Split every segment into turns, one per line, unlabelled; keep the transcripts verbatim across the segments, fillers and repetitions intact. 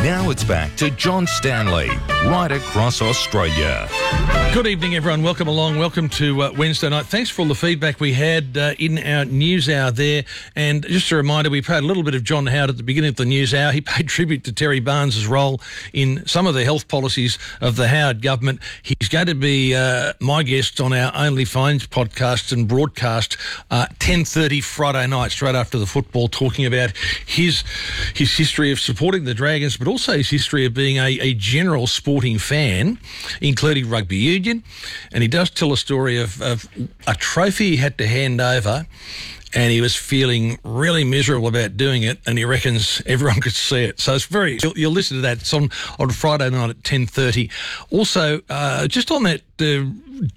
Now it's back to John Stanley, right across Australia.
Good evening, everyone. Welcome along. Welcome to uh, Wednesday night. Thanks for all the feedback we had uh, in our news hour there. And just a reminder, we played a little bit of John Howard at the beginning of the news hour. He paid tribute to Terry Barnes' role in some of the health policies of the Howard government. He's going to be uh, my guest on our Only Finds podcast and broadcast uh, ten thirty Friday night, straight after the football, talking about his his history of supporting the Dragons, but also his history of being a, a general sporting fan, including rugby union. And he does tell a story of, of a trophy he had to hand over, and he was feeling really miserable about doing it, and he reckons everyone could see it. So it's very, you'll, you'll listen to that. It's on, on Friday night at ten thirty. Also, uh, just on that uh,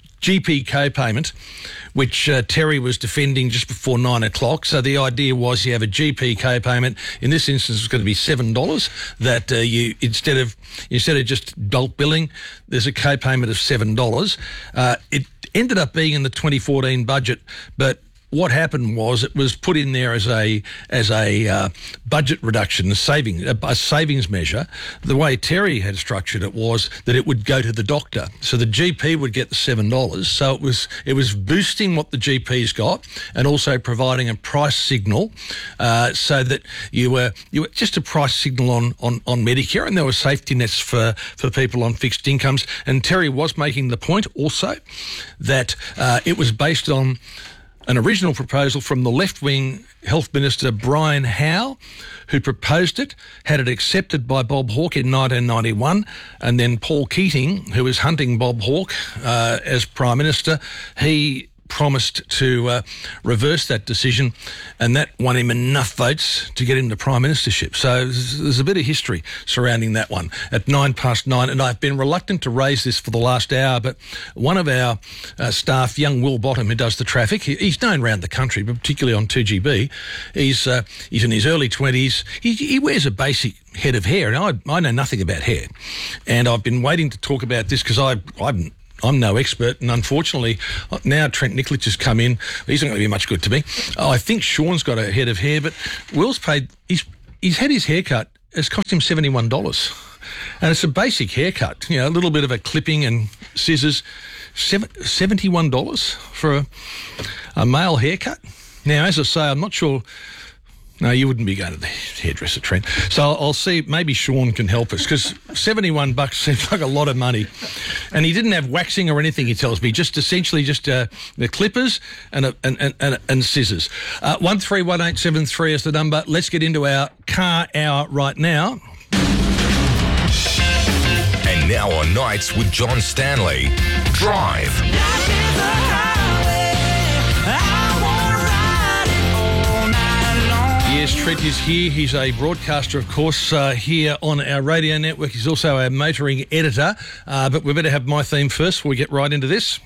G P co-payment, which uh, Terry was defending just before nine o'clock. So the idea was you have a G P co-payment. In this instance, it's going to be seven dollars. That uh, you instead of instead of just bulk billing, there's a co-payment of seven dollars. Uh, it ended up being in the twenty fourteen budget, but what happened was it was put in there as a as a uh, budget reduction, a saving a, a savings measure. The way Terry had structured it was that it would go to the doctor, so the G P would get the seven dollars. So it was it was boosting what the G Ps got, and also providing a price signal, uh, so that you were you were just a price signal on, on, on Medicare, and there were safety nets for for people on fixed incomes. And Terry was making the point also that uh, it was based on an original proposal from the left-wing Health Minister Brian Howe, who proposed it, had it accepted by Bob Hawke in nineteen ninety-one, and then Paul Keating, who was hunting Bob Hawke uh, as Prime Minister, he promised to uh, reverse that decision, and that won him enough votes to get him to Prime Ministership. So there's, there's a bit of history surrounding that one. At nine past nine, and I've been reluctant to raise this for the last hour, but one of our uh, staff, young Will Bottom, who does the traffic, he, he's known around the country, but particularly on two G B. He's uh, he's in his early twenties. He, he wears a basic head of hair, and I, I know nothing about hair. And I've been waiting to talk about this because I I'm I'm no expert, and unfortunately, now Trent Nicholich has come in. He's not going to be much good to me. Oh, I think Sean's got a head of hair, but Will's paid. He's he's had his haircut. It's cost him seventy-one dollars, and it's a basic haircut. You know, a little bit of a clipping and scissors. Seven, seventy-one dollars for a, a male haircut. Now, as I say, I'm not sure. No, you wouldn't be going to the hairdresser, Trent. So I'll, I'll see, maybe Sean can help us, because seventy-one bucks seems like a lot of money. And he didn't have waxing or anything, he tells me, just essentially just uh, the clippers and, a, and, and, and, and scissors. Uh, one three one eight seven three is the number. Let's get into our car hour right now.
And now on Nights with John Stanley, Drive.
Yes, Trent is here. He's a broadcaster, of course, uh, here on our radio network. He's also a motoring editor. Uh, but we better have my theme first before we get right into this.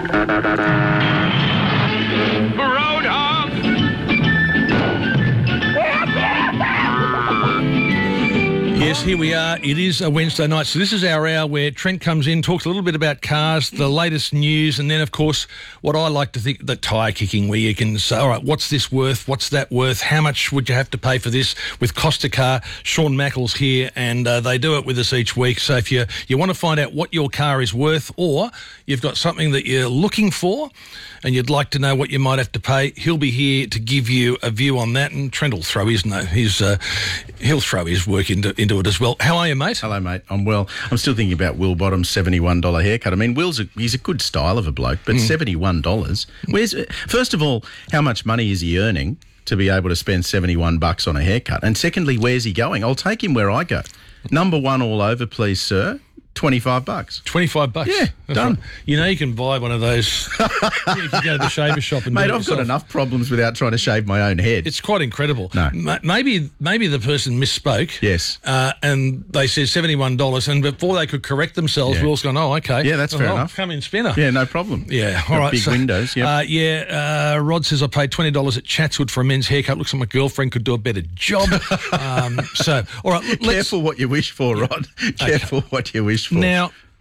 Yes, here we are. It is a Wednesday night. So this is our hour where Trent comes in, talks a little bit about cars, the latest news, and then, of course, what I like to think, the tyre kicking, where you can say, all right, what's this worth? What's that worth? How much would you have to pay for this? With Costa Car, Sean Mackles here, and uh, they do it with us each week. So if you, you want to find out what your car is worth, or you've got something that you're looking for and you'd like to know what you might have to pay, he'll be here to give you a view on that. And Trent will throw his, no, his, uh, he'll throw his work into, into it as well. How are you, mate?
Hello, mate. I'm well. I'm still thinking about Will Bottom's seventy-one dollars haircut. I mean, Will's a, he's a good style of a bloke, but mm. seventy-one dollars. Where's first of all, how much money is he earning to be able to spend seventy-one bucks on a haircut? And secondly, where's he going? I'll take him where I go. Number one all over, please, sir. twenty-five bucks.
twenty-five bucks?
Yeah,
That's
done.
Right. You know you can buy one of those if you go to the shaver shop and
Mate,
do it
I've
yourself.
got enough problems without trying to shave my own head.
It's quite incredible.
No.
M- maybe maybe the person misspoke.
Yes.
Uh, and they said seventy-one dollars, and before they could correct themselves,
Yeah.
Will's gone, oh, okay.
Yeah, that's
oh,
fair
oh,
enough.
Come in, spinner.
Yeah, no problem.
Yeah,
Got
all right.
big
so,
windows, yep.
Uh, yeah, uh, Rod says I paid twenty dollars at Chatswood for a men's haircut. Looks like my girlfriend could do a better job. um, so, all right, let's...
Careful what you wish for, Rod. Careful what you wish for.
Now,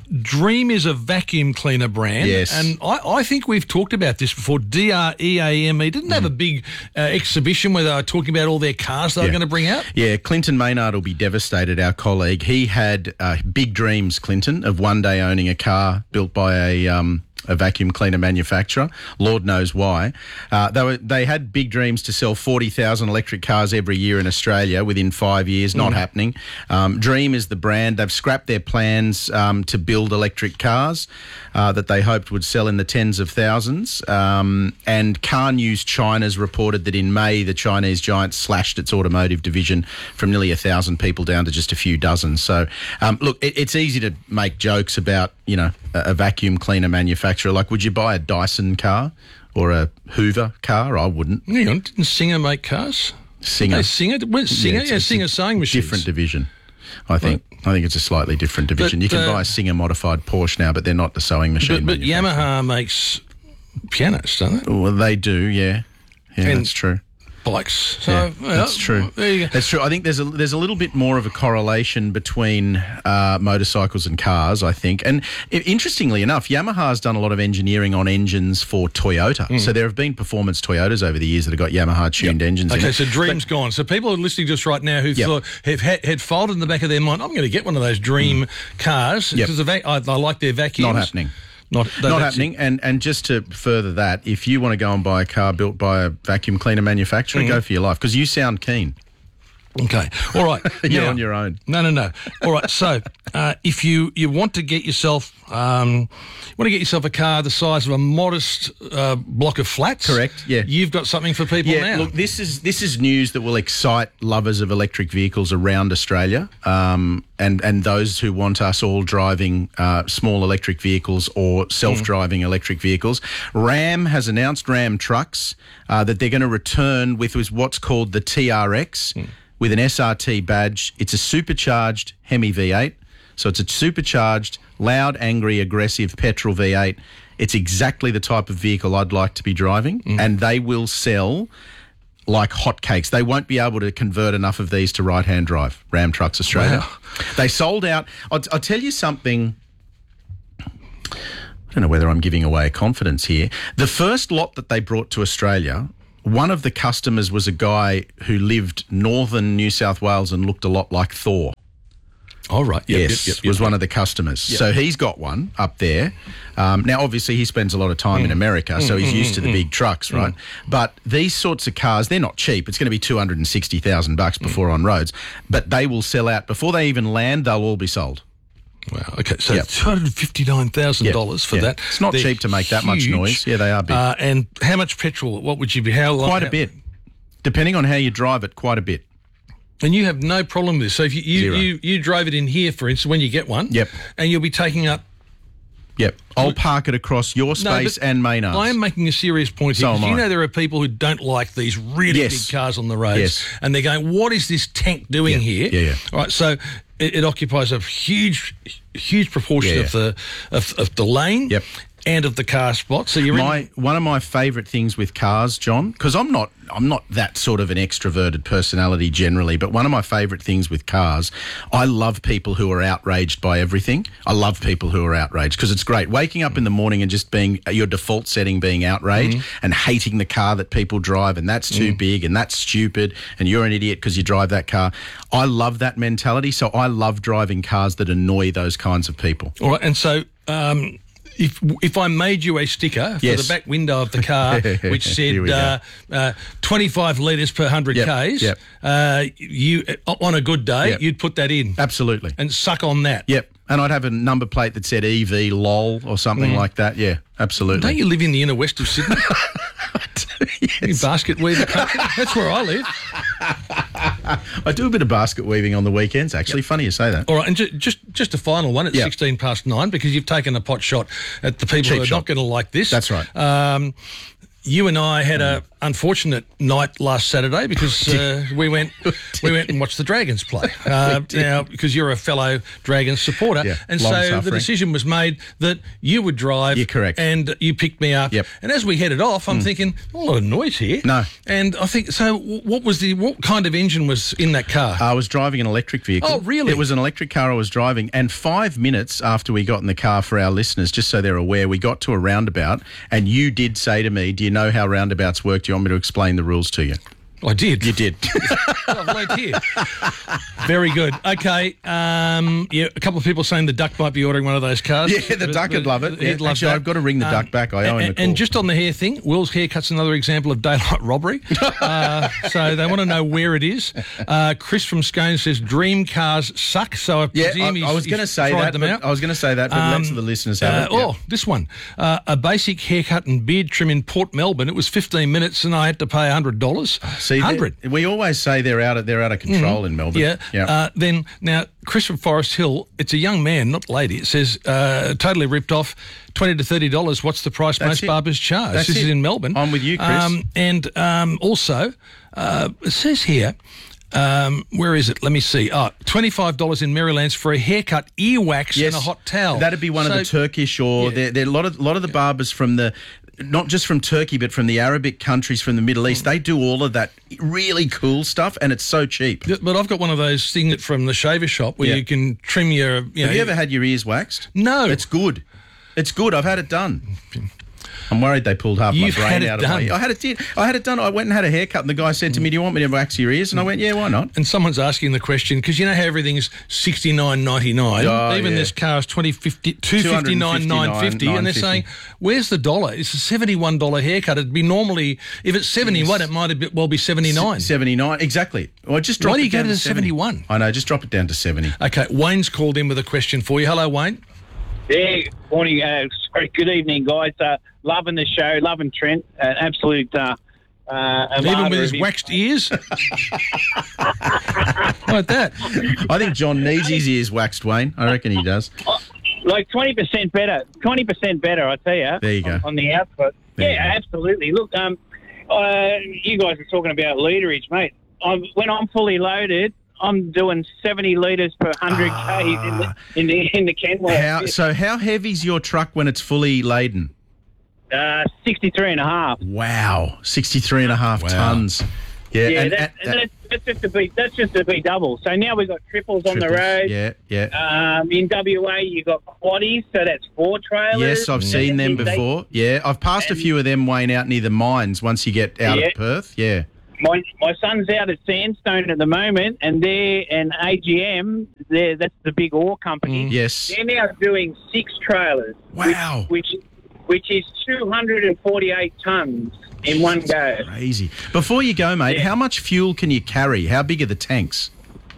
Dream is a vacuum cleaner brand.
Yes.
And I, I think we've talked about this before. D R E A M E didn't have a big uh, exhibition where they were talking about all their cars they
Yeah.
were going to bring out?
Yeah, Clinton Maynard will be devastated, our colleague. He had uh, big dreams, Clinton, of one day owning a car built by a... Um, a vacuum cleaner manufacturer. Lord knows why. Uh, they were, they had big dreams to sell forty thousand electric cars every year in Australia within five years. Not mm. happening. Um, Dream is the brand. They've scrapped their plans um, to build electric cars uh, that they hoped would sell in the tens of thousands. Um, and Car News China's reported that in May, the Chinese giant slashed its automotive division from nearly a thousand people down to just a few dozen. So, um, look, it, it's easy to make jokes about, you know, a, a vacuum cleaner manufacturer. Like, would you buy a Dyson car or a Hoover car? I wouldn't.
Hang on, didn't Singer make cars?
Singer.
They Singer? Where's Singer?
Yeah,
Yeah, Singer sewing machines.
Different division, I think. Right. I think it's a slightly different division.
But,
you can
uh,
buy a Singer modified Porsche now, but they're not the sewing machine.
But, but Yamaha makes pianos, don't they?
Well, they do, yeah. Yeah,
And
that's true.
Bikes. So,
Yeah,
well,
that's true.
There you go.
That's true. I think there's a there's a little bit more of a correlation between uh, motorcycles and cars, I think. And I- interestingly enough, Yamaha's done a lot of engineering on engines for Toyota.
Mm.
So there have been performance Toyotas over the years that have got Yamaha tuned
Yep.
engines in
Okay,
it.
so Dream's gone. So people are listening to us right now who
Yep.
thought have had, had folded in the back of their mind, I'm going to get one of those Dream cars
Yep.
because the va- I, I like their vacuums.
Not happening.
Not, no,
Not
that's
happening. And and just to further that, if you want to go and buy a car built by a vacuum cleaner manufacturer,
Mm-hmm.
go for your life because you sound keen.
it. Okay. All right.
You're
Now-
on your own.
No, no, no. All right. So, uh, if you, you want to get yourself, um, want to get yourself a car the size of a modest uh, block of flats,
Correct, yeah.
you've got something for people
Yeah,
now.
look, this is this is news that will excite lovers of electric vehicles around Australia, um, and and those who want us all driving uh, small electric vehicles or self-driving mm. electric vehicles. Ram has announced Ram trucks uh, that they're going to return with what's called the T R X. Mm. With an S R T badge. It's a supercharged Hemi V eight. So it's a supercharged, loud, angry, aggressive petrol V eight. It's exactly the type of vehicle I'd like to be driving. Mm. And they will sell like hotcakes. They won't be able to convert enough of these to right-hand drive. Ram Trucks Australia.
Wow.
They sold out. I'll, I'll tell you something. I don't know whether I'm giving away confidence here. The first lot that they brought to Australia, one of the customers was a guy who lived northern New South Wales and looked a lot like Thor.
Oh, right. Yep,
yes,
yep, yep, yep,
was
yep.
one of the customers.
Yep.
So he's got one up there. Um, now, obviously, he spends a lot of time mm. in America, mm, so he's mm, used to the mm, big trucks, right? Mm. But these sorts of cars, they're not cheap. It's going to be two hundred sixty thousand bucks before mm. on roads. But they will sell out. Before they even land, they'll all be sold.
Wow. Okay. So
yep.
two hundred fifty-nine thousand yep. dollars for
yep.
that.
It's not
They're
cheap to make that much
huge.
noise. Yeah, they are big.
Uh, and how much petrol? What would you be? How long?
Quite a
how,
bit. Depending on how you drive it, quite a bit.
And you have no problem with this. So if you you, you, you drove it in here, for instance, when you get one,
yep.
and you'll be taking up.
Yep. I'll park it across your space
no,
and Maynard's.
I am making a serious point here.
So am
you
I.
know there are people who don't like these really
yes.
big cars on the roads.
Yes.
And they're going, what is this tank doing
yeah.
here?
Yeah, yeah.
All right, so it, it occupies a huge, huge proportion
yeah,
of the of, of the lane.
Yep.
And of the car spot, so you're
my
in...
one of my favourite things with cars, John, because I'm not I'm not that sort of an extroverted personality generally, but one of my favourite things with cars, I love people who are outraged by everything. I love people who are outraged because it's great waking up in the morning and just being your default setting being outraged mm. and hating the car that people drive, and that's too mm. big and that's stupid and you're an idiot because you drive that car. I love that mentality, so I love driving cars that annoy those kinds of people.
All right, and so. Um If if I made you a sticker for
yes.
the back window of the car, which said uh, uh, twenty-five litres per one hundred
yep.
Ks,
yep.
Uh, you on a good day,
yep.
you'd put that in.
Absolutely.
And suck on that.
Yep. And I'd have a number plate that said E V lol or something mm. like that. Yeah, absolutely.
Don't you live in the inner west of Sydney?
I do, yes.
In basket weaver country? That's where I live.
I do a bit of basket weaving on the weekends, actually. Yep. Funny you say that.
All right, and ju- just just a final one at yep. sixteen past nine, because you've taken a pot shot at the people
Cheap
who are
shot.
not going to like this.
That's right.
Um, you and I had a unfortunate night last Saturday because uh, we went we went and watched the Dragons play. Uh, now, because you're a fellow Dragons supporter,
Yeah,
and
long
so the
suffering.
decision was made that you would drive.
You're correct.
And you picked me up.
Yep.
And as we headed off, I'm thinking, a lot of noise here.
No.
And I think so. What was the what kind of engine was in that car?
I was driving an electric vehicle.
Oh, really?
It was an electric car I was driving, and five minutes after we got in the car, for our listeners, just so they're aware, we got to a roundabout, and you did say to me, do you know how roundabouts work? Do you want me to explain the rules to you?
I did.
You did.
I've learned here. Very good. Okay. Um, yeah, a couple of people saying the duck might be ordering one of those cars.
Yeah, the duck would love it. Yeah.
He'd love
Actually,
that.
I've got to ring the duck back. I owe him a
and,
call.
and just on the hair thing, Will's haircut's another example of daylight robbery. uh, so they want to know where it is. Uh, Chris from Scone says dream cars suck. So I
Yeah,
presume
I,
he's,
I was going to
he's
say
tried
that.
them
But
out.
I was going to say that, but
Um,
lots of the listeners have
uh,
it. Yeah.
Oh, this one. Uh, a basic haircut and beard trim in Port Melbourne. It was fifteen minutes and I had to pay one hundred dollars.
See,
one hundred.
they- we always say they're out of they're out of control in Melbourne.
Yeah.
yeah.
Uh, then now, Chris from Forest Hill. It's a young man, not lady. It says uh, totally ripped off. Twenty to thirty dollars. What's the price
That's
most
it.
barbers charge?
That's
this
it.
is in Melbourne.
I'm with you, Chris.
Um, and um, also, uh, it says here. Um, where is it? Let me see. Oh, twenty-five dollars in Maryland's for a haircut, earwax,
Yes,
and a hot towel.
That'd be one of
So-
the Turkish or
Yeah.
there there are a lot of lot of the barbers from the not just from Turkey but from the Arabic countries, from the Middle East. They do all of that really cool stuff, and it's so cheap.
Yeah, But I've got one of those things from the shaver shop where
Yeah.
you can trim your. You know,
Have you ever had your ears waxed?
No.
It's good. It's good. I've had it done. I'm worried they pulled half
You've
my brain
had it
out
done.
of my. I had it did. I had it done. I went and had a haircut, and the guy said to me, "Do you want me to wax your ears?" And I went, "Yeah, why not?"
And someone's asking the question because you know how everything's sixty nine ninety nine.
Oh,
Even
yeah.
this car is twenty fifty two fifty nine nine fifty, and they're saying, "Where's the dollar?" It's a seventy one dollar haircut. It'd be normally if it's seventy one, it might have well be seventy nine.
seventy-nine, exactly. Well, just drop
Why do
it
you go
down
to the
seventy.
seventy-one?
I know, just drop it down to seventy.
Okay, Wayne's called in with a question for you. Hello, Wayne.
Yeah, morning. Uh, sorry, good evening, guys. Uh, loving the show, loving Trent. An absolute. Uh, uh,
Even with his waxed ears. Like that.
I think John needs his ears waxed, Wayne. I reckon he does.
Like twenty percent better. Twenty percent better, I tell you.
There you go.
On, on the output.
There
yeah,
you go.
absolutely. Look, um, uh, you guys are talking about literage, mate. I'm, when I'm fully loaded, I'm doing seventy litres per one hundred k in the in the, in the Kenworth.
How, so how heavy's your truck when it's fully laden?
Uh, sixty-three and a half.
Wow, sixty-three and a half
Wow.
tons. Yeah,
Yeah,
and,
that,
and-
and that's, that's just a B. That's just a B double. So now we've got triples, on the
triples.
road.
Yeah, yeah.
Um, in W A, you got quaddies, so that's four trailers.
Yes, I've seen them
They-
before. Yeah, I've passed a few of them, Wayne, out near the mines once you get out
Yeah.
of Perth. Yeah.
My my son's out at Sandstone at the moment, and they're and A G M. They're, that's the big ore company.
Yes.
They're now doing six trailers.
Wow.
Which which, which is two hundred and forty-eight tons in one go.
Crazy. Before you go, mate,
Yeah.
how much fuel can you carry? How big are the tanks?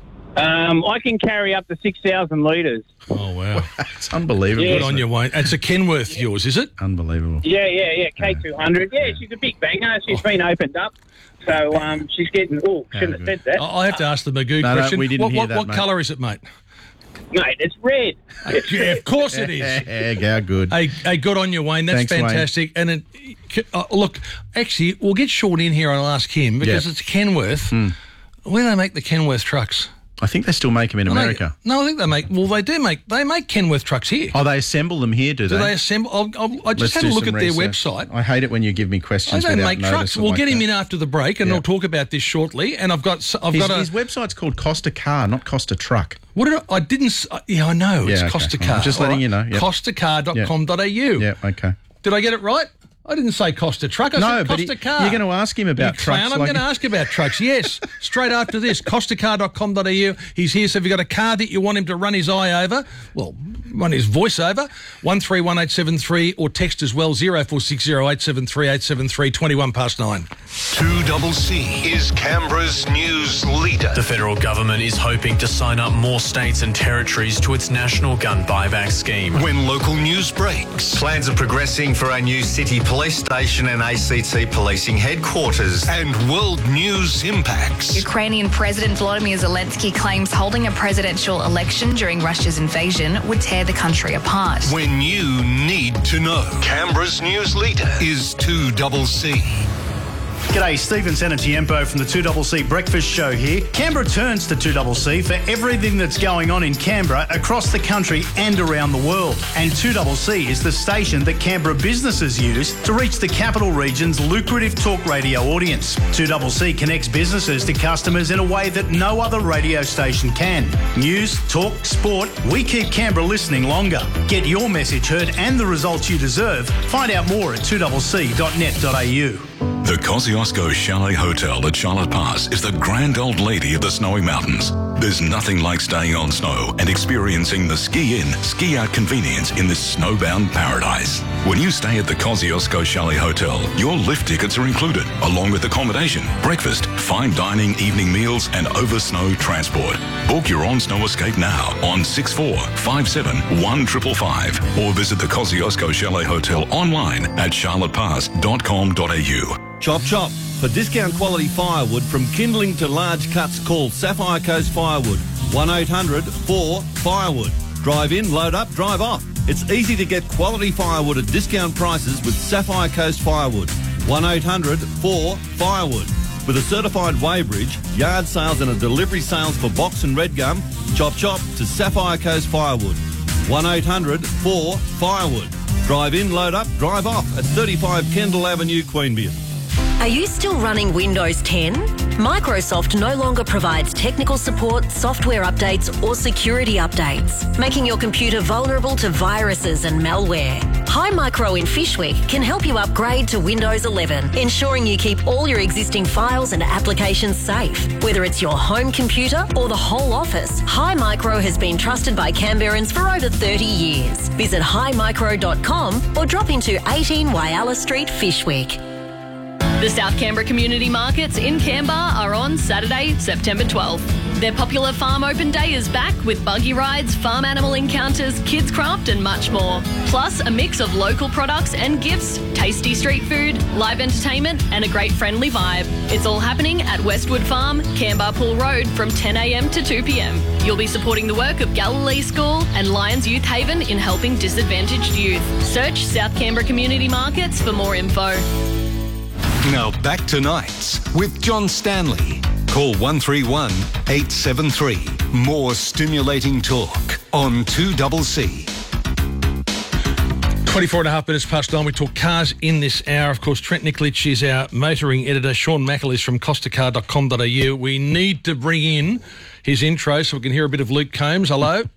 Um, I can carry up to six thousand litres.
Oh, wow.
It's unbelievable.
Yeah.
Good on you, Wayne. It's a Kenworth yours, is it?
Unbelievable.
Yeah, yeah, yeah. K two hundred. Yeah, she's a big banger. She's been opened up. So um, she's getting... Oh, shouldn't have said that.
I I have to ask the Magoo
No, no,
question.
we didn't
what
hear
what,
that,
what
mate.
colour is it, mate?
Mate, it's red. It's
Yeah, of course it is.
Yeah, how good.
Hey, hey, good on you, Wayne. That's
Thanks, Wayne.
fantastic. And it, uh, look, actually, we'll get Sean in here and I'll ask him because
Yeah.
it's Kenworth. Where do they make the Kenworth trucks?
I think they still make them in
I think-
America.
no, I think they make. Well, they do make. They make Kenworth trucks here.
Oh, they assemble them here, do
do
they?
they assemble? I'll, I'll, I just
Let's
had
do
a look
some
at their
research.
website.
I hate it when you give me
They
questions
don't
without
make
notice
trucks.
or
We'll
like
get him
that.
in after the break, and
Yeah.
we'll talk about this shortly. And I've got. s- I've
His,
got a.
his website's called Costa Car, not Costa Truck.
What did I, I didn't. s- uh, Yeah, I know. It's
Yeah, okay.
Costa
I'm
Car.
just letting you know, yep.
costa car dot com dot a u.
Yeah, okay.
Did I get it right? I didn't say Costa Truck. I
No,
said
but
Costa
he-
Car.
you're going to ask him about
you
trucks.
Clown, I'm
like-
going to ask about trucks. Yes, straight after this. costa car dot com dot a u. He's here. So if you've got a car that you want him to run his eye over, well, run his voice over, one three one eight seven three, or text as well, zero four six zero eight seven three eight seven three, twenty-one past nine.
two double C is Canberra's news leader.
The federal government is hoping to sign up more states and territories to its national gun buyback scheme.
When local news breaks.
Plans are progressing for a new city police station and A C T policing headquarters.
And world news impacts.
Ukrainian President Volodymyr Zelensky claims holding a presidential election during Russia's invasion would tear the country apart.
When you need to know. Canberra's news leader is two double C.
G'day, Stephen Senatiempo from the two C C Breakfast Show here. Canberra turns to two C C for everything that's going on in Canberra, across the country and around the world. And two C C is the station that Canberra businesses use to reach the capital region's lucrative talk radio audience. two C C connects businesses to customers in a way that no other radio station can. News, talk, sport, we keep Canberra listening longer. Get your message heard and the results you deserve. Find out more at two c c dot net dot a u.
The Kosciuszko Chalet Hotel at Charlotte Pass is the grand old lady of the snowy mountains. There's nothing like staying on snow and experiencing the ski-in, ski-out convenience in this snowbound paradise. When you stay at the Kosciuszko Chalet Hotel, your lift tickets are included, along with accommodation, breakfast, fine dining, evening meals and over-snow transport. Book your on-snow escape now on six four five seven one five five five or visit the Kosciuszko Chalet Hotel online at charlotte pass dot com dot a u.
Chop Chop. For discount quality firewood from kindling to large cuts, call Sapphire Coast Firewood. one eight hundred four firewood. Drive in, load up, drive off. It's easy to get quality firewood at discount prices with Sapphire Coast Firewood. one eight hundred four firewood. With a certified weighbridge, yard sales and a delivery sales for box and red gum, Chop Chop to Sapphire Coast Firewood. one eight hundred four firewood. Drive in, load up, drive off at thirty-five Kendall Avenue, Queanbeyan.
Are you still running Windows ten? Microsoft no longer provides technical support, software updates or security updates, making your computer vulnerable to viruses and malware. Hi Micro in Fishwick can help you upgrade to Windows eleven, ensuring you keep all your existing files and applications safe. Whether it's your home computer or the whole office, Hi Micro has been trusted by Canberrans for over thirty years. Visit hi micro dot com or drop into eighteen Whyalla Street, Fishwick.
The South Canberra Community Markets in Canberra are on Saturday, September twelfth. Their popular Farm Open Day is back with buggy rides, farm animal encounters, kids craft and much more. Plus a mix of local products and gifts, tasty street food, live entertainment and a great friendly vibe. It's all happening at Westwood Farm, Canberra Pool Road from ten a m to two p m. You'll be supporting the work of Galilee School and Lions Youth Haven in helping disadvantaged youth. Search South Canberra Community Markets for more info.
Now back to Nights with John Stanley. Call one three one eight seven three. More stimulating talk on two C C.
twenty-four and a half minutes past nine. We talk cars in this hour. Of course, Trent Nikolic is our motoring editor. Sean Mackel is from costa car dot com dot a u. We need to bring in his intro so we can hear a bit of Luke Combs. Hello.
You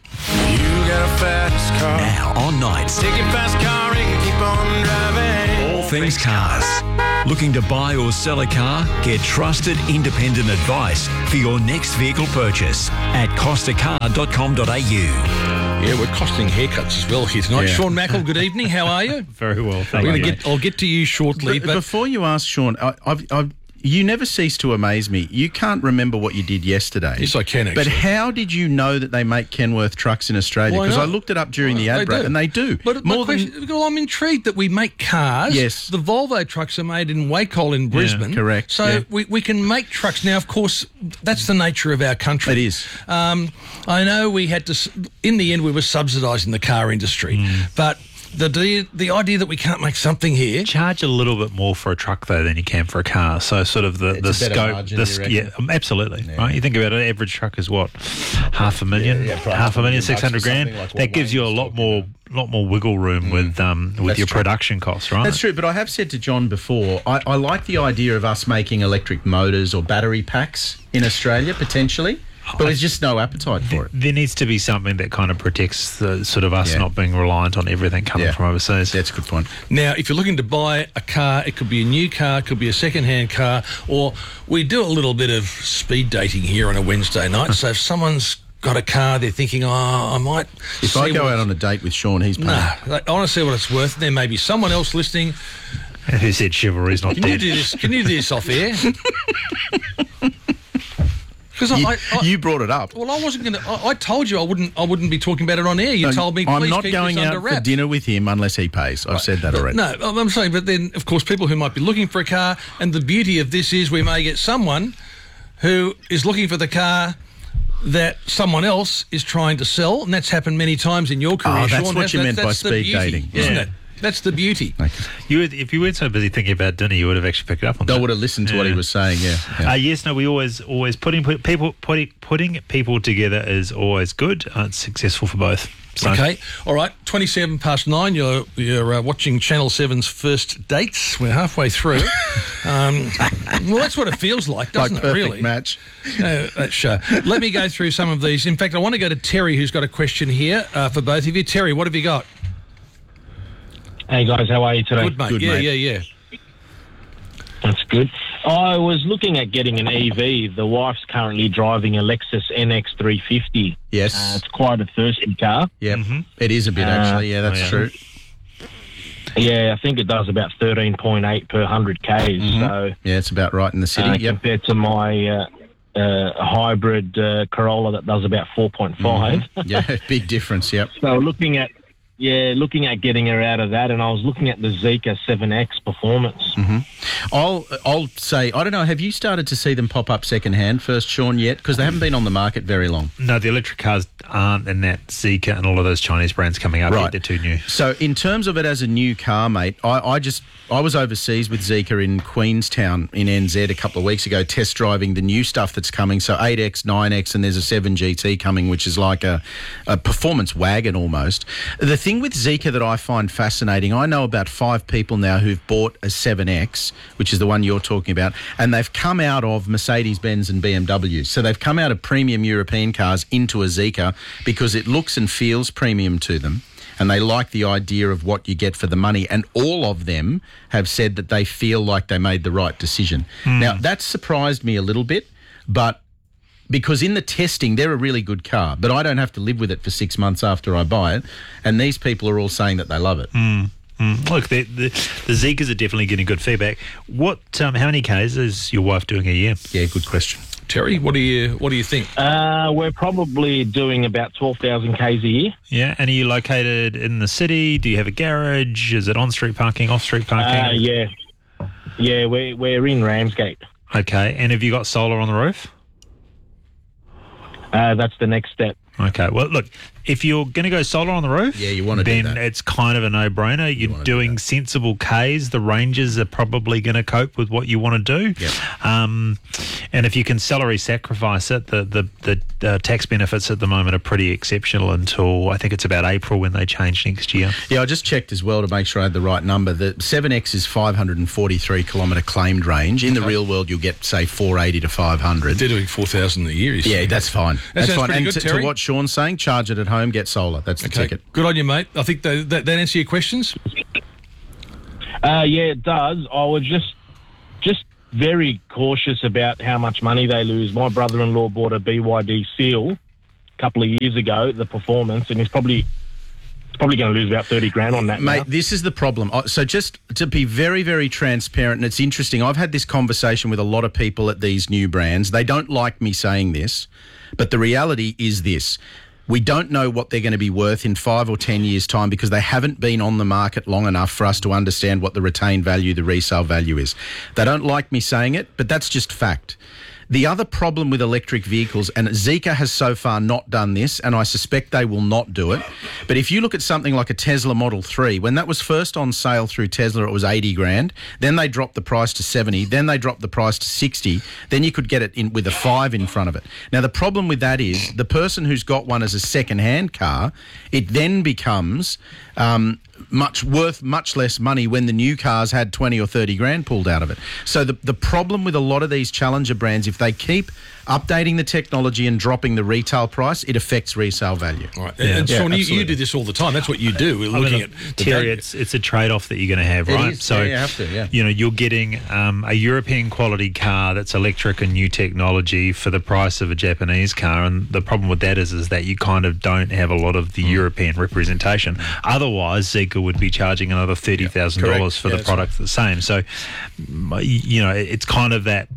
got a fast car.
Now on Nights.
Take your fast car and keep on driving.
All things cars. Looking to buy or sell a car? Get trusted, independent advice for your next vehicle purchase at costa car dot com dot a u.
Yeah, we're costing haircuts as well here tonight.
Yeah.
Sean Mackel, good evening. How are you?
Very well, thank
We're
you.
gonna get, I'll get to you shortly.
But
But
before you ask, Sean, I, I've, I've, you never cease to amaze me. You can't remember what you did yesterday.
Yes, I can, actually.
But how did you know that they make Kenworth trucks in Australia?
Why
Because I
not?
looked it up during the
Well,
ad
they
break,
do.
and they do.
But my
More than
question, well, I'm intrigued that we make cars.
Yes.
The Volvo trucks are made in Wacol in Brisbane.
correct,
So
yeah.
we, we can make trucks. Now, of course, that's the nature of our country.
It is.
Um, I know we had to, s- in the end, we were subsidising the car industry.
Mm.
But the, the the idea that we can't make something here.
Charge a little bit more for a truck though than you can for a car. So sort of the, the
It's a better
scope,
margin,
the,
you
sc-
reckon?
yeah, um, absolutely. Right, you think about it. Average truck is what, half a million,
Yeah, yeah, probably
half a million,
bucks
six hundred
for
grand.
something like what
That gives you a
Wayne's
lot more, lot more wiggle room with um with
That's
your
true.
production costs, right?
That's true, but I have said to John before, I, I like the idea of us making electric motors or battery packs in Australia, potentially, but there's just no appetite for it.
There needs to be something that kind of protects the sort of us
Yeah.
not being reliant on everything coming
Yeah.
from overseas.
That's a good point.
Now, if you're looking to buy a car, it could be a new car, it could be a second-hand car, or we do a little bit of speed dating here on a Wednesday night. So if someone's got a car, they're thinking, oh, I might...
If
see
I go
what
out on a date with Sean, he's paying.
Nah, I want to see what it's worth. There may be someone else listening.
Who said chivalry's not
Can you
dead?
do this? Can you do this off air? Because
You,
I, I,
you brought it up.
well, I wasn't going to. I, I told you I wouldn't. I wouldn't be talking about it on air. You
No,
told me,
I'm
please
not
keep
going
this
out
under
for
wraps.
dinner with him unless he pays. I've said that already.
No, I'm saying, but then, of course, people who might be looking for a car, and the beauty of this is we may get someone who is looking for the car that someone else is trying to sell, and that's happened many times in your career.
Oh, that's
Sean,
what
hasn't
you
it?
meant by
That's the
speed
beauty,
dating.
isn't
Yeah.
it? That's the beauty.
You would, if you weren't so busy thinking about dinner, you would have actually picked it up on
I
that.
would have listened to what he was saying, yeah. yeah.
Uh, yes, no, we always, always putting put, people putting putting people together is always good. Uh, it's successful for both. So.
Okay, all right. Twenty-seven past nine. You're you're uh, watching Channel seven's First Dates. We're halfway through. um, well, that's what it feels like, doesn't
like
it?
Perfect
Really,
match.
Uh, that show. Let me go through some of these. In fact, I want to go to Terry, who's got a question here uh, for both of you. Terry, what have you got?
Hey guys, how are you today?
Good, mate. Good, yeah, mate. yeah, yeah.
That's good. I was looking at getting an E V. The wife's currently driving a Lexus N X three fifty.
Yes.
Uh, it's quite a thirsty car.
Yeah, mm-hmm. It is a bit, actually. Yeah, that's
uh,
true.
Yeah, I think it does about thirteen point eight per one hundred Ks.
Mm-hmm.
So
yeah, it's about right in the city.
Uh,
yep.
Compared to my uh, uh, hybrid uh, Corolla that does about four point five.
Mm-hmm. Yeah, big difference, yep.
So looking at Yeah, looking at getting her out of that, and I was looking at the Zeekr seven X Performance.
Mm-hmm. I'll I'll say, I don't know, have you started to see them pop up secondhand first, Sean, yet? Because they haven't been on the market very long.
No, the electric cars aren't, and that Zeekr and all of those Chinese brands coming up,
Right.
yet, they're too new.
So in terms of it as a new car, mate, I, I just I was overseas with Zeekr in Queenstown in N Z a couple of weeks ago, test driving the new stuff that's coming. So eight X, nine X, and there's a seven G T coming, which is like a, a performance wagon almost. The thing with Zeekr that I find fascinating, I know about five people now who've bought a seven X, which is the one you're talking about, and they've come out of Mercedes-Benz and B M W. So they've come out of premium European cars into a Zeekr because it looks and feels premium to them, and they like the idea of what you get for the money. And all of them have said that they feel like they made the right decision.
Mm.
Now, that surprised me a little bit, but because in the testing, they're a really good car, but I don't have to live with it for six months after I buy it. And these people are all saying that they love it.
Mm. Mm. Look, the, the, the Zeekrs are definitely getting good feedback. What? Um, how many Ks is your wife doing a year?
Yeah, good question.
Terry, what do you what do you think?
Uh, we're probably doing about twelve thousand Ks a year.
Yeah, and are you located in the city? Do you have a garage? Is it on-street parking, off-street parking?
Uh, yeah. Yeah, we're, we're in Ramsgate.
Okay, and have you got solar on the roof?
Uh, that's the next step.
Okay, well, look, if you're going to go solar on the roof,
yeah, you want to do
then
that.
It's kind of a no-brainer. You're
you
doing sensible Ks. The Rangers are probably going to cope with what you want to do.
Yep.
Um, and if you can salary sacrifice it, the the, the uh, tax benefits at the moment are pretty exceptional until I think it's about April when they change next year.
Yeah, I just checked as well to make sure I had the right number. The seven X is five hundred forty-three kilometre claimed range. In the real world, you'll get, say, four eighty to five hundred.
They're doing four thousand a year.
Yeah,
saying.
that's fine.
That
That's
sounds
fine.
pretty
And
good,
to,
Terry.
to what Sean's saying, charge it at home, get solar. That's the
Okay,
ticket.
good on you, mate. I think that, that, that answer your questions.
Uh, yeah, it does. I was just just very cautious about how much money they lose. My brother-in-law bought a B Y D Seal a couple of years ago, the Performance, and he's probably probably going to lose about thirty grand on that.
Mate,
now.
this is the problem. Uh, So just to be very, very transparent, and it's interesting, I've had this conversation with a lot of people at these new brands. They don't like me saying this, but the reality is this. We don't know what they're going to be worth in five or ten years' time because they haven't been on the market long enough for us to understand what the retained value, the resale value is. They don't like me saying it, but that's just fact. The other problem with electric vehicles, and Zeekr has so far not done this, and I suspect they will not do it, but if you look at something like a Tesla Model three, when that was first on sale through Tesla, it was eighty grand. Then they dropped the price to seventy. Then they dropped the price to sixty. Then you could get it in with a five in front of it. Now, the problem with that is the person who's got one as a second-hand car, it then becomes um, much worth much less money when the new cars had twenty or thirty grand pulled out of it. So the, the problem with a lot of these challenger brands, if they keep updating the technology and dropping the retail price, it affects resale value.
All right. And
Yeah,
Sean, you, you
absolutely.
do this all the time. That's what you do. We're
I mean,
looking
look,
at the
Terry,
value.
it's it's a trade-off that you're going to have,
It
right?
is.
So
Yeah, you have to, yeah.
you know, you're getting um, a European quality car that's electric and new technology for the price of a Japanese car, and the problem with that is is that you kind of don't have a lot of the
Mm.
European representation. Otherwise, Zeekr would be charging another thirty thousand dollars
correct.
for
Yeah,
the
that's
product the same. So, m- you know, it's kind of that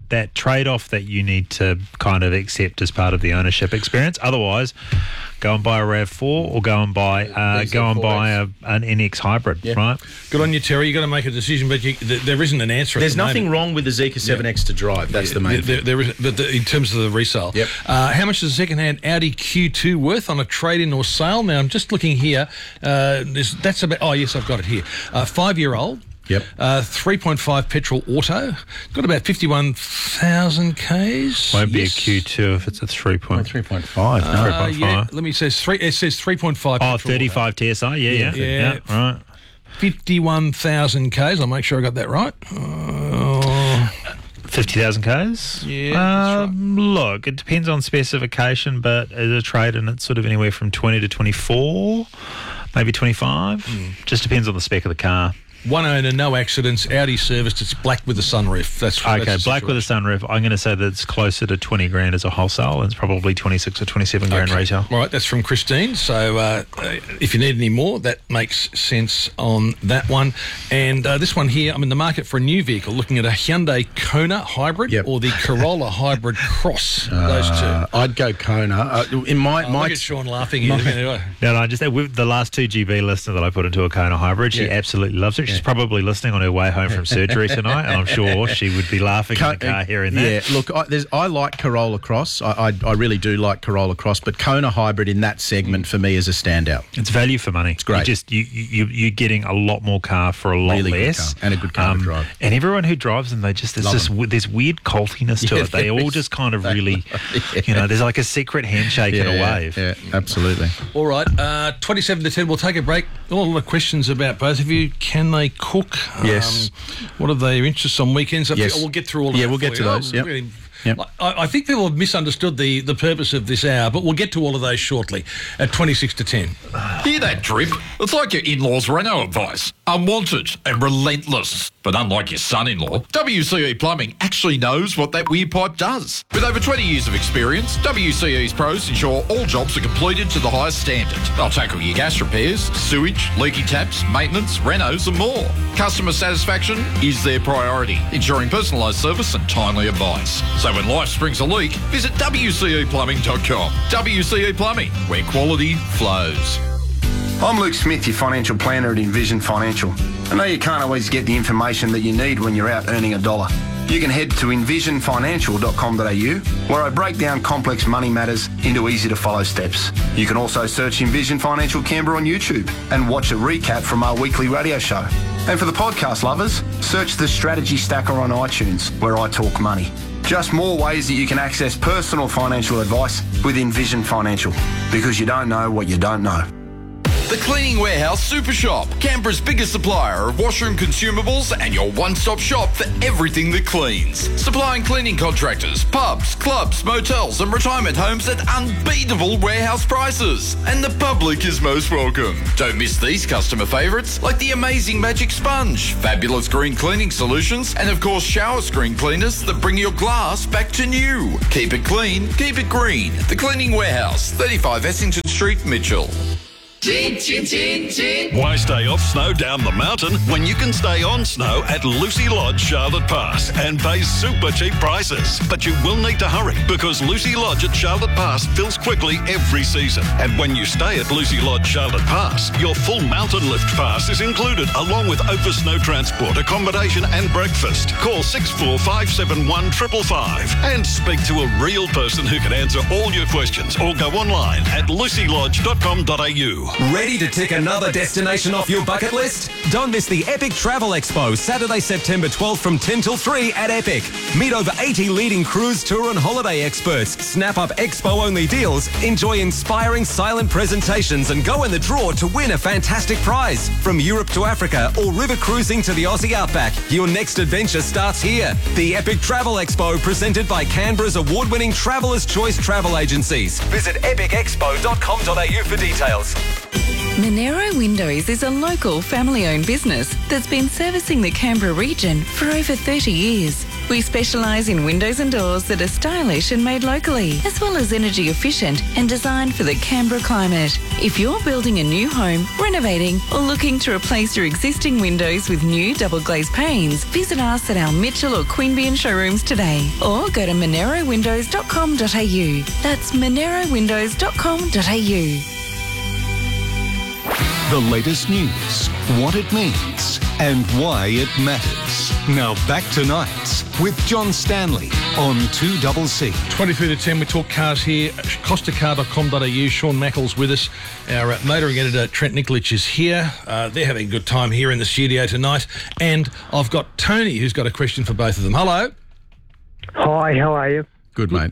that trade-off that you need to kind of accept as part of the ownership experience. Otherwise, go and buy a RAV four or go and buy uh, go and buy a, an N X hybrid,
Yeah.
right?
Good on you, Terry. You've got to make a decision, but you, th- there isn't an answer.
There's
at the
nothing
moment.
wrong with the Zeekr seven X to drive. That's the main
There,
thing.
there is, but the, in terms of the resale,
Yep.
uh, how much is a second-hand Audi Q two worth on a trade-in or sale? Now, I'm just looking here. Uh, there's, that's about. Oh, yes, I've got it here. Uh, five-year-old.
Yep.
Uh, three point five petrol auto. Got about fifty-one thousand Ks.
Won't be
Yes.
a Q two if it's a three point
three point five.
No,
Uh,
three point
yeah,
five.
let me say three. It says three point five.
Oh, thirty-five T S I. Yeah, yeah,
Yeah.
yeah. Right.
Fifty-one thousand Ks. I'll make sure I got that right. Uh,
fifty thousand Ks?
Yeah,
Um, Look, it depends on specification, but as a trade-in, it's sort of anywhere from twenty to twenty-four, maybe twenty-five. Just depends on the spec of the car.
One owner, no accidents. Audi serviced. It's black with a sunroof. That's
Okay,
that's the
black with a sunroof. I'm going to say that it's closer to twenty grand as a wholesale, and it's probably twenty-six or twenty-seven grand
Okay.
retail.
All right, that's from Christine. So uh, uh, if you need any more, that makes sense on that one. And uh, this one here, I'm in the market for a new vehicle, looking at a Hyundai Kona hybrid or the Corolla hybrid cross. Those two.
Uh, I'd go Kona. Uh, in my,
Oh,
my
look at Sean laughing here.
No, no, just that with the last two G B listener that I put into a Kona hybrid, she
Yeah.
absolutely loves it. She's probably listening on her way home from surgery tonight, and I'm sure she would be laughing in the car hearing that.
Yeah, look, I, there's, I like Corolla Cross. I, I, I really do like Corolla Cross, but Kona hybrid in that segment for me is a standout.
It's value for money. It's
great.
You just you, you you're getting a lot more car for a lot
Really good
less,
car, and a good car to drive.
And everyone who drives them, they just there's
Love
this
them.
w- there's weird cultiness to
Yeah,
it. They
there
all
is.
just kind of really, you know, there's like a secret handshake and a wave.
Yeah, absolutely.
All right, uh, twenty-seven to ten. We'll take a break. All the questions about both of you. Can they cook?
Yes.
Um, what are their interests on weekends? I
Yes.
think- We'll get through all of
Yeah,
that
we'll
for
get to
you.
those,
Oh,
yep.
really-
Yep.
I, I think people have misunderstood the, the purpose of this hour, but we'll get to all of those shortly at twenty-six to ten.
Hear that drip? It's like your in-laws' Renault advice. Unwanted and relentless. But unlike your son-in-law, W C E Plumbing actually knows what that weird pipe does. With over twenty years of experience, W C E's pros ensure all jobs are completed to the highest standard. They'll tackle your gas repairs, sewage, leaky taps, maintenance, renos and more. Customer satisfaction is their priority, ensuring personalised service and timely advice. So when life springs a leak, visit W C E plumbing dot com. W C E Plumbing, where quality flows.
I'm Luke Smith, your financial planner at Envision Financial. I know you can't always get the information that you need when you're out earning a dollar. You can head to envision financial dot com dot a u, where I break down complex money matters into easy-to-follow steps. You can also search Envision Financial Canberra on YouTube and watch a recap from our weekly radio show. And for the podcast lovers, search the Strategy Stacker on iTunes, where I talk money. Just more ways that you can access personal financial advice with Envision Financial, because you don't know what you don't know.
The Cleaning Warehouse Super Shop, Canberra's biggest supplier of washroom consumables and your one-stop shop for everything that cleans. Supplying cleaning contractors, pubs, clubs, motels and retirement homes at unbeatable warehouse prices. And the public is most welcome. Don't miss these customer favourites like the amazing Magic Sponge, fabulous green cleaning solutions and of course shower screen cleaners that bring your glass back to new. Keep it clean, keep it green. The Cleaning Warehouse, thirty-five Essington Street, Mitchell.
Chin, chin, chin, chin. Why stay off snow down the mountain when you can stay on snow at Lucy Lodge, Charlotte Pass and pay super cheap prices? But you will need to hurry because Lucy Lodge at Charlotte Pass fills quickly every season. And when you stay at Lucy Lodge, Charlotte Pass, your full mountain lift pass is included along with over snow transport, accommodation and breakfast. Call six four five seven one five five five and speak to a real person who can answer all your questions or go online at lucy lodge dot com dot a u.
Ready to tick another destination off your bucket list? Don't miss the Epic Travel Expo, Saturday, September twelfth from ten till three at Epic. Meet over eighty leading cruise, tour and holiday experts. Snap up expo-only deals, enjoy inspiring silent presentations and go in the draw to win a fantastic prize. From Europe to Africa or river cruising to the Aussie Outback, your next adventure starts here. The Epic Travel Expo, presented by Canberra's award-winning Traveller's Choice Travel Agencies. Visit epic expo dot com dot a u for details.
Monero Windows is a local family-owned business that's been servicing the Canberra region for over thirty years. We specialise in windows and doors that are stylish and made locally, as well as energy efficient and designed for the Canberra climate. If you're building a new home, renovating, or looking to replace your existing windows with new double glazed panes, visit us at our Mitchell or Queanbeyan showrooms today, or go to monero windows dot com dot a u. That's monero windows dot com dot a u.
The latest news, what it means, and why it matters. Now back to Nights with John Stanley on two double C.
twenty-three to ten, we talk cars here. costa car dot com dot a u. Sean Mackles with us. Our uh, motoring editor, Trent Nikolic, is here. Uh, they're having a good time here in the studio tonight. And I've got Tony, who's got a question for both of them. Hello.
Hi, how are you?
Good, mate.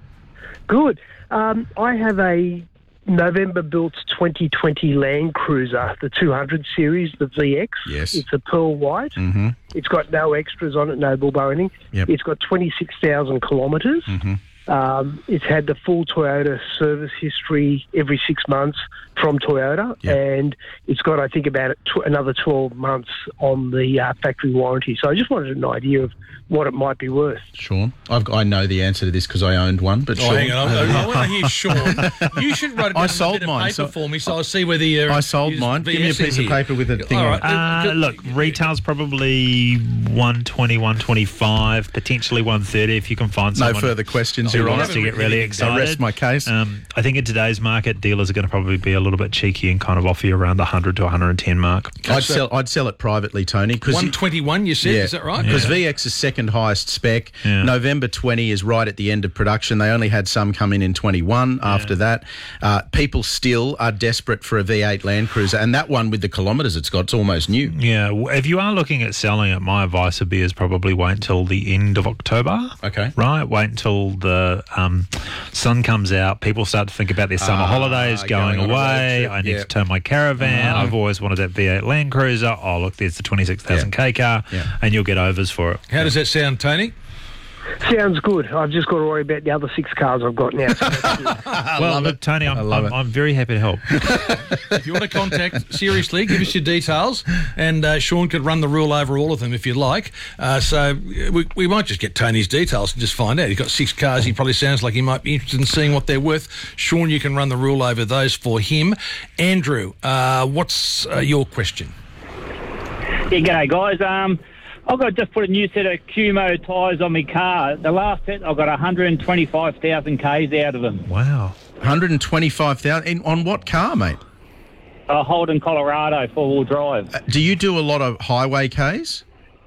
Good. Um, I have a November-built twenty twenty Land Cruiser, the two hundred series, the V X.
Yes.
It's a pearl white.
Mm-hmm.
It's got no extras on it, no bull bar or anything.
Yep.
It's got twenty-six thousand kilometres.
Mm-hmm.
Um, it's had the full Toyota service history every six months from Toyota,
Yep.
and it's got, I think, about tw- another twelve months on the uh, factory warranty. So I just wanted an idea of what it might be worth.
Sean, I've, I know the answer to this because I owned one. But
Oh,
Sean,
hang on. I, I want to hear Sean. You should write it down
I
on
sold
a bit
mine,
of paper
so-
for me so I'll see whether you're...
I sold mine. Give me a piece of paper with a thing
All
on
right.
it.
Uh, look, retail's probably one twenty, one twenty-five, potentially one thirty if you can find
No
someone
further questions,
who
Your
wants
Honour.
to get really
I
excited.
rest my case.
Um, I think in today's market, dealers are going to probably be a little bit cheeky and kind of offer you around the one hundred to one hundred ten mark.
I'd sell. I'd sell it privately, Tony. Cause
one twenty-one, you said,
yeah,
is that right?
Because
Yeah.
V X is second highest spec.
Yeah.
November twenty is right at the end of production. They only had some come in in twenty-one. After that, uh, people still are desperate for a V eight Land Cruiser, and that one with the kilometres it's got, it's almost new.
Yeah, w- if you are looking at selling it, my advice would be is probably wait until the end of October.
Okay.
Right? Wait until the um, sun comes out. People start to think about their summer
Ah,
holidays, going,
going on a road
away.
trip,
I need
yeah.
to tow my caravan.
Ah.
I've always wanted that V eight Land Cruiser. Oh, look, there's the twenty-six thousand K car,
Yeah.
and you'll get overs for it.
How does that sound, Tony?
Sounds good. I've just got to worry about the other six cars I've got now. So that's good.
well, look, Tony, I'm,
love
I'm,
it.
I'm very happy to help.
If you want to contact, seriously, give us your details, and uh, Sean could run the rule over all of them if you'd like. Uh, so we, we might just get Tony's details and just find out. He's got six cars. He probably sounds like he might be interested in seeing what they're worth. Sean, you can run the rule over those for him. Andrew, uh, what's uh, your question?
Yeah, g'day guys. Um, I've got just put a new set of Cumo tyres on my car. The last set, I got one hundred twenty-five thousand Ks out of them.
Wow.
one hundred twenty-five thousand on what car, mate?
A Holden Colorado four-wheel drive.
Uh, do you do a lot of highway Ks?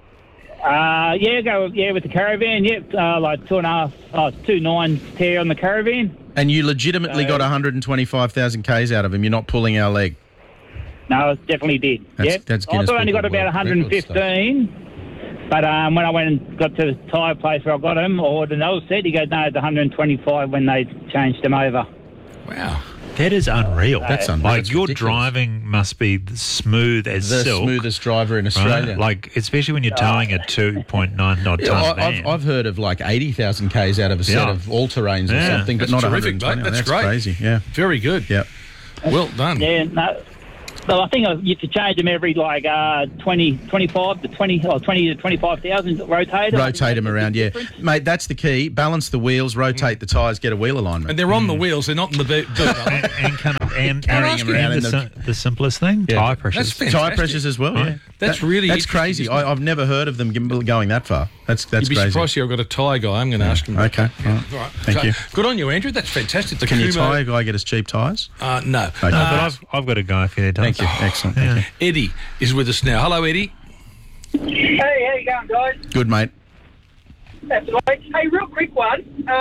Uh, yeah, go yeah with the caravan. Yep, uh, like two and a half, oh, two nine tear on the caravan.
And you legitimately
Uh,
got one hundred twenty-five thousand Ks out of him. You're not pulling our leg.
No, I definitely did.
That's-
yep.
that's
I
Guinness
thought I only
Book
got
of
about
World
one hundred fifteen. But um, when I went and got to the tyre place where I got them, or the another set, he goes, no, it's one hundred twenty-five when they changed them over.
Wow.
That is unreal.
That's unreal.
Like,
That's
your
ridiculous.
driving must be smooth as
The
silk.
smoothest driver in Australia.
Right? Like, especially when you're towing a two point nine odd
Yeah,
ton
I,
van.
I've, I've heard of like eighty thousand Ks out of a set
Yeah.
of all-terrains or
Yeah.
something, but
That's
not
terrific,
one hundred twenty.
mate. That's
That's
great.
crazy, yeah.
Very good.
Yep.
Well done.
Yeah, no. So I think you have to change them every like uh, twenty, twenty-five to twenty, or twenty to twenty-five thousand rotator.
Rotate them around, yeah. Mate, that's the key. Balance the wheels, rotate the tyres, get a wheel alignment.
And they're on the wheels. They're not in the boot. boot are they?
and, and, kind of, and,
Carrying
and,
them around
and
in
the,
the-
sim- the simplest thing,
Yeah.
tyre pressures.
That's fantastic.
Tyre pressures as well, yeah.
That's
That-
really
That's
interesting,
crazy.
isn't it?
I, I've never heard of them going that far. That's that's
You'd be
crazy.
surprised here. I've got a tyre guy. I'm going to ask him. about
Okay,
that.
all right.
All right.
Thank
So,
you.
Good on you, Andrew. That's fantastic. The
Can your
Kumo-
tyre guy get us cheap tyres?
Uh, no.
Okay.
No,
Uh,
but I've, I've got a guy for you.
Thank you. Excellent. Thank you.
Eddie is with us now. Hello, Eddie.
Hey, how you going, guys?
Good, mate.
That's right. Hey, real quick one.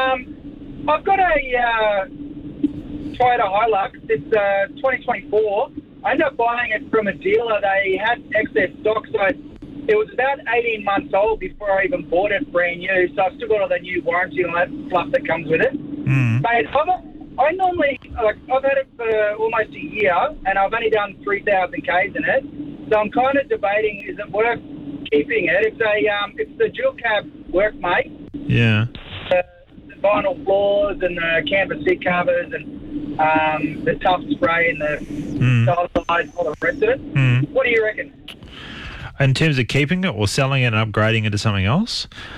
Um, I've got a uh, Toyota Hilux. It's uh, twenty twenty-four. I ended up buying it from a dealer. They had excess stock, so it was about eighteen months old before I even bought it brand new. So I've still got all the new warranty and all that fluff that comes with it.
Mm.
Mate, I've, I normally, like, I've had it for almost a year, and I've only done three thousand Ks in it. So I'm kind of debating, is it worth keeping it? It's a, um, it's the dual cab workmate.
Yeah.
The, the vinyl floors and the canvas seat covers and um, the tough spray and the
Mm.
sides, all the rest of it.
Mm.
What do you reckon?
In terms of keeping it or selling it and upgrading it to something else,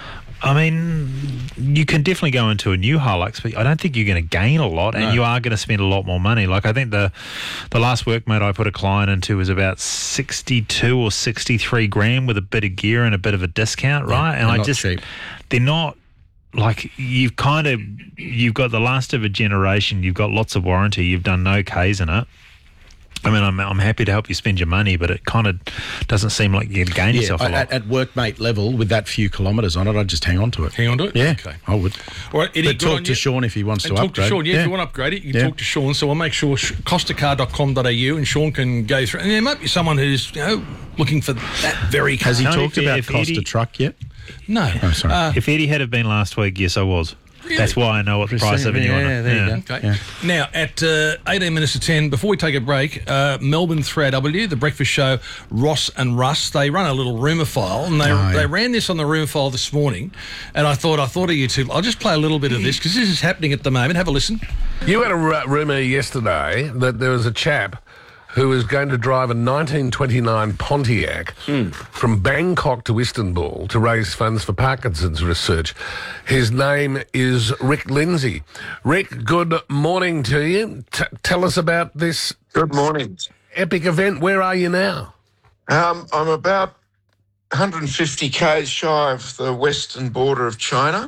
I mean, you can definitely go into a new Hilux, but I don't think you're going to gain a lot, and
No.
you are going to spend a lot more money. Like, I think the the last workmate I put a client into was about sixty-two or sixty-three grand with a bit of gear and a bit of a discount, right?
Yeah,
and
they're
I
not
just,
cheap.
they're not. Like, you've kind of, you've got the last of a generation, you've got lots of warranty, you've done no Ks in it. I mean, I'm I'm happy to help you spend your money, but it kind of doesn't seem like you're going to gain
Yeah,
yourself a lot.
at, at workmate level, with that few kilometres on it, I'd just hang on to it.
Hang on to it?
Yeah,
Okay.
I would.
All right, Eddie,
but
good on
talk to
you.
Sean if he wants
And
to
talk
upgrade.
to Sean, yeah, if you want to upgrade it, you can
Yeah.
talk to Sean. So I'll make sure costa car dot com dot a u and Sean can go through. And there might be someone who's, you know, looking for that very car.
Has he
No,
talked
if-
about
if
Costa
Eddie-
truck yet?
No.
Oh, sorry.
Uh,
If Eddie had have been last week, yes, I was.
Really?
That's why I know what the price of a new one
Yeah,
is.
there you
Yeah.
go.
Okay.
Yeah.
Now, at uh, eighteen minutes to ten, before we take a break, uh, Melbourne three A W, the breakfast show, Ross and Russ, they run a little rumour file, and they
Oh, yeah.
they ran this on the rumour file this morning, and I thought I thought of you two. I'll just play a little bit of this, because this is happening at the moment. Have a listen.
You had a r- rumour yesterday that there was a chap who was going to drive a nineteen twenty-nine Pontiac from Bangkok to Istanbul to raise funds for Parkinson's research. His name is Rick Lindsay. Rick, good morning to you. T- tell us about this
Good morning.
epic event. Where are you now?
Um, I'm about one hundred fifty kays shy of the western border of China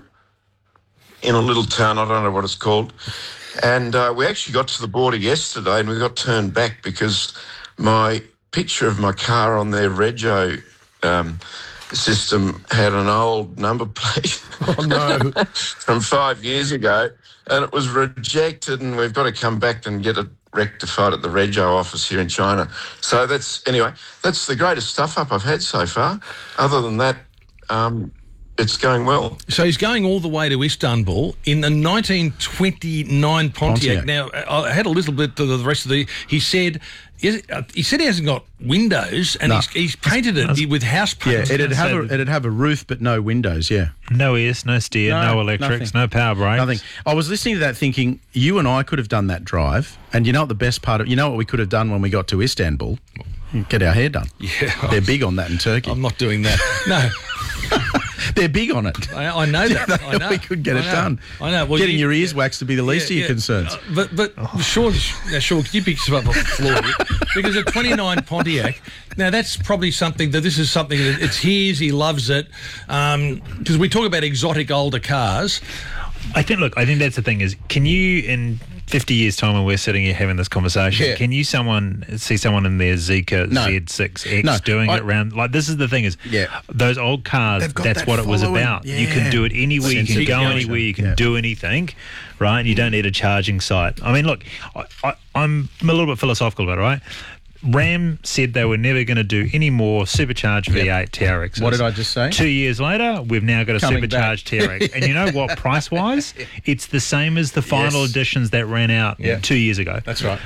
in a little town, I don't know what it's called. And uh, we actually got to the border yesterday and we got turned back because my picture of my car on their rego um, system had an old number plate
Oh, no.
from five years ago, and it was rejected, and we've got to come back and get it rectified at the rego office here in China. So that's, anyway, that's the greatest stuff up I've had so far. Other than that, um, it's going well.
So he's going all the way to Istanbul in the nineteen twenty-nine Pontiac.
Pontiac.
Now, I had a little bit to the rest of the... He said... He said he hasn't got windows, and
No.
he's, he's painted it with house
Yeah,
paint.
it'd have a, it'd have a roof but no windows. Yeah,
No E S, no steer, no,
No,
electrics,
nothing.
no power brakes.
nothing. I was listening to that, thinking you and I could have done that drive, and you know what the best part of you know what we could have done when we got to Istanbul? Get our hair done.
Yeah,
They're big on that in Turkey.
I'm not doing that. No.
They're big on it.
I, I know that. I know.
We could get
I
it
know.
done.
I know. Well,
Getting
you-
your ears waxed to be the least
Yeah,
of your
yeah.
concerns.
Uh, but but Sean, now Sean, can you pick this up off the floor? Because a twenty-nine Pontiac, now that's probably something that this is something that it's his. He loves it. Because we talk about exotic older cars.
I think, look, I think that's the thing is, can you, in fifty years' time when we're sitting here having this conversation,
Yeah.
can you someone see someone in their Zeekr
No.
Z six X
No,
doing
I-
it round? Like, this is the thing is,
Yeah.
those old cars,
They've got
that's
that
what it was
following.
about. You
Yeah.
can do it anywhere, you can
Sense
go
of
anywhere, you can
yeah.
do anything, right? And you don't need a charging site. I mean, look, I, I, I'm a little bit philosophical about it, right? Ram said they were never going to do any more supercharged V eight T R Xs.
What did I just say?
Two years later, we've now got a
Coming
supercharged T R X. And you know what, price-wise, it's the same as the final
Yes.
editions that ran out
Yeah.
two years ago.
That's right.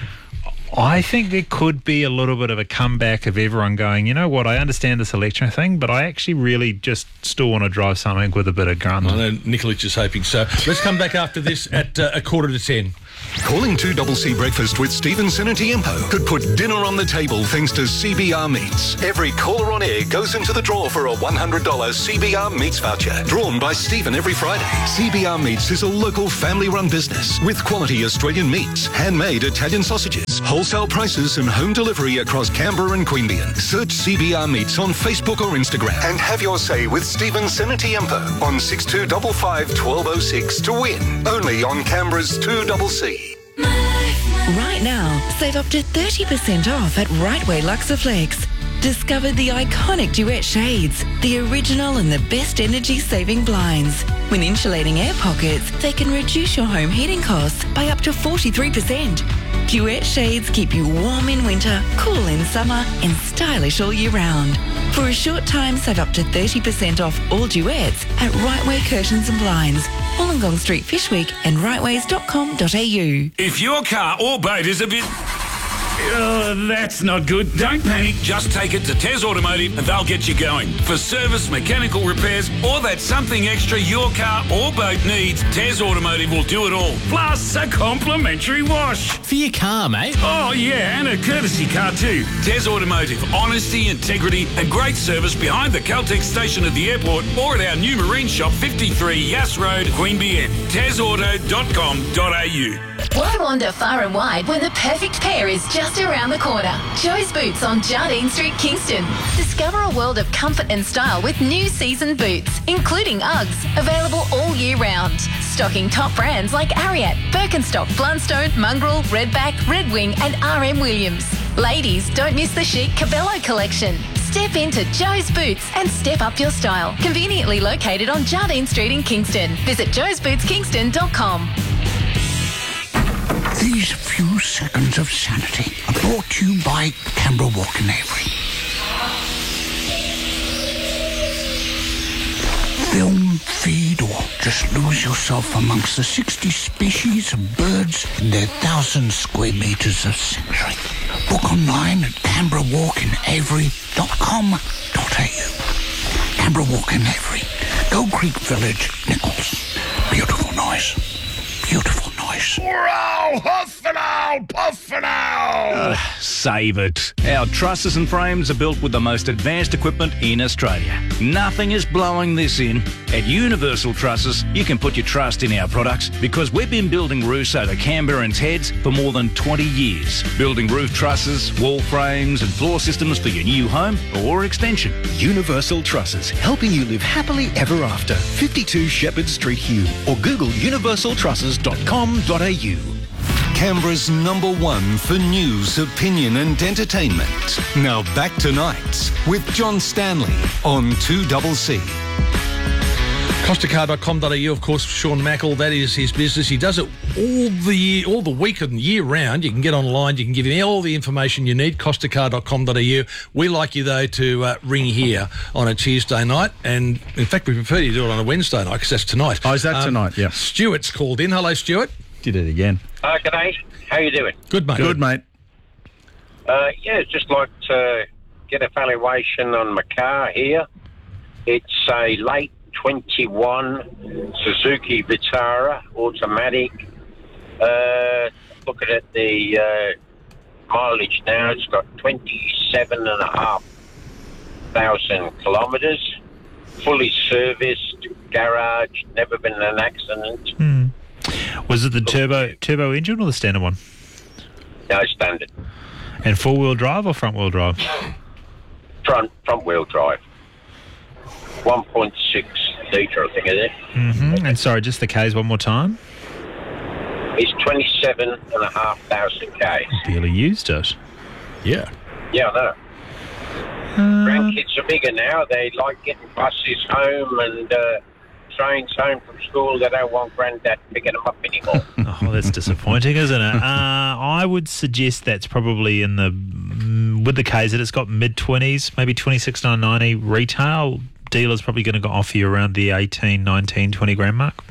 I think there could be a little bit of a comeback of everyone going, you know what, I understand this electric thing, but I actually really just still want to drive something with a bit of grunt.
I know Nikolic is hoping so. Let's come back after this at uh, a quarter to ten.
Calling two C C Breakfast with Stevenson and Tiempo could put dinner on the table thanks to C B R Meats. Every caller on air goes into the draw for a one hundred dollars C B R Meats voucher, drawn by Stephen every Friday. C B R Meats is a local family-run business with quality Australian meats, handmade Italian sausages, wholesale prices and home delivery across Canberra and Queanbeyan. Search C B R Meats on Facebook or Instagram and have your say with Stevenson and Tiempo on six two five five, one two zero six to win. Only on Canberra's two C C.
Right now, save up to thirty percent off at Rightway Luxaflex. Discover the iconic Duet shades, the original and the best energy-saving blinds. When insulating air pockets, they can reduce your home heating costs by up to forty-three percent. Duet shades keep you warm in winter, cool in summer, and stylish all year round. For a short time, save up to thirty percent off all Duets at Rightway Curtains and Blinds, Wollongong Street, Fishwick, and rightways dot com dot a u.
If your car or boat is a bit Oh, that's not good. Don't panic. Just take it to Tez Automotive and they'll get you going. For service, mechanical repairs, or that something extra your car or boat needs, Tez Automotive will do it all. Plus a complimentary wash.
For your car, mate.
Oh, yeah, and a courtesy car too. Tez Automotive. Honesty, integrity and great service behind the Caltex station at the airport or at our new marine shop, fifty-three Yass Road, Queanbeyan. tez auto dot com dot a u.
Why wander far and wide when the perfect pair is just around the corner? Joe's Boots on Jardine Street, Kingston. Discover a world of comfort and style with new season boots, including Uggs, available all year round. Stocking top brands like Ariat, Birkenstock, Blundstone, Mongrel, Redback, Red Wing and R M Williams. Ladies, don't miss the chic Cabello collection. Step into Joe's Boots and step up your style. Conveniently located on Jardine Street in Kingston. Visit joes boots kingston dot com.
These few seconds of sanity are brought to you by Canberra Walk and Avery. Film, feed, or just lose yourself amongst the sixty species of birds in their thousand square metres of sanctuary. Book online at canberra walk and avery dot com dot a u. Canberra Walk and Avery, Gold Creek Village, Nichols. Beautiful noise. Beautiful noise.
Wow, huff and owl, puff and owl.
Uh, save it. Our trusses and frames are built with the most advanced equipment in Australia. Nothing is blowing this in. At Universal Trusses, you can put your trust in our products because we've been building roofs over Canberrans' heads for more than twenty years. Building roof trusses, wall frames and floor systems for your new home or extension.
Universal Trusses, helping you live happily ever after. fifty-two Shepherd Street, Hume, or Google universal trusses dot com dot a u.
Canberra's number one for news, opinion and entertainment. Now back to Nights with John Stanley on two C C.
costa car dot com dot a u, of course, Sean Mackle, that is his business. He does it all the year, all the week and year round. You can get online, you can give him all the information you need, costa car dot com dot a u. We like you, though, to uh, ring here on a Tuesday night, and in fact, we prefer you do it on a Wednesday night because that's tonight.
Oh, is that
Um,
tonight? Yeah.
Stuart's called in. Hello, Stuart.
Did it again.
Uh, g'day. How you doing?
Good, mate.
Good, mate.
Uh, yeah, just like to get a valuation on my car here. It's a late twenty-one Suzuki Vitara automatic. Uh, looking at the uh, mileage now, it's got twenty-seven and a half thousand kilometres. Fully serviced, garage, never been in an accident.
Hmm. Was it the turbo turbo engine or the standard one?
No, standard.
And four-wheel drive or front-wheel drive?
Front front wheel drive. one point six litre, I think it is.
Mm-hmm. And sorry, just the K's one more time.
It's twenty-seven and a half thousand Ks.
Barely used it.
Yeah.
Yeah, I know.
Uh,
Grandkids are bigger now. They like getting buses home and uh, trains home from school. They don't want Granddad picking them up anymore.
Oh, that's disappointing, isn't it? Uh, I would suggest that's probably in the mm, with the K's that it's got mid twenties, maybe twenty-six nine ninety retail. Dealer's probably going to offer you around the eighteen, nineteen, twenty grand mark.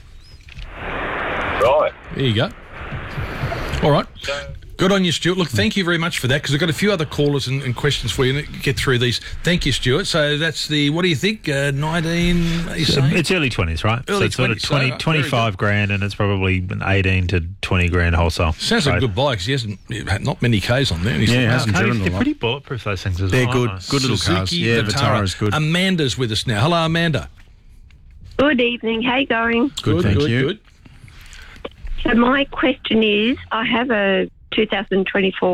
Right.
There you go. All right. Good on you, Stuart. Look, thank you very much for that, because I've got a few other callers and, and questions for you to get through these. Thank you, Stuart. So that's the, what do you think, uh, nineteen, are you saying?
It's early twenties, right?
Early
so it's sort of
twenties,
twenty,
so, uh,
twenty-five grand, and it's probably an eighteen to twenty grand wholesale.
Sounds like a good buy, because he hasn't, he had not many Ks on there. And he's
Yeah,
like,
hasn't
wow,
driven a They're lot. pretty bulletproof, those things as
They're
well,
good.
aren't they?
Good little cars.
Suzuki
Yeah,
Vitara.
Vitara's good.
Amanda's with us now. Hello, Amanda.
Good evening. How you going?
Good, thank
good,
you.
good.
So my question is, I have a two thousand twenty-four